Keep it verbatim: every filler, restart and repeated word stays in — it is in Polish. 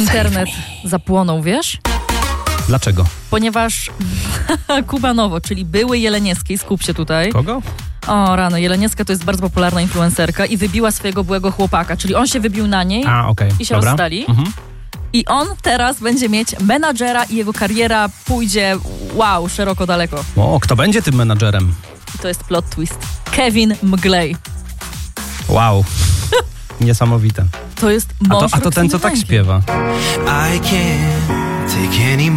internet zapłonął, wiesz? Dlaczego? Ponieważ Kuba Nowo, czyli były Jeleniewskiej, skup się tutaj. Kogo? O rano, Jeleniewska to jest bardzo popularna influencerka i wybiła swojego byłego chłopaka, czyli on się wybił na niej A, okej. i się Dobra. rozstali. Mhm. I on teraz będzie mieć menadżera i jego kariera pójdzie, wow, szeroko, daleko. O, kto będzie tym menadżerem? I to jest plot twist. Kevin Mglej. Wow. Niesamowite. To jest A mąż to, a to ten, co tak Roxy śpiewa. I can't take any